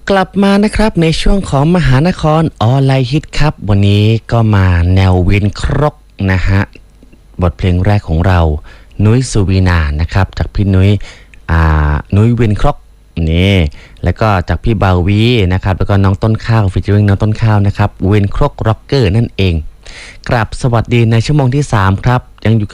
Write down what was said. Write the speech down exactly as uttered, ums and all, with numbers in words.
กลับมานะครับในช่วงของมหานครออนไลน์ฮิตครับวันนี้ก็มาแนววินครกนะฮะบทเพลงแรกของเรานุ้ยสุวีนานะครับจากพี่นุ้ยอ่านุ้ยวินครกนี่แล้วก็จากพี่บาวีนะครับแล้วก็น้องต้นข้าวฟิชเชอริงน้องต้นข้าวนะครับวินครกร็อกเกอร์นั่นเองกราบสวัสดีในชั่วโมงที่สามครับยังอยู่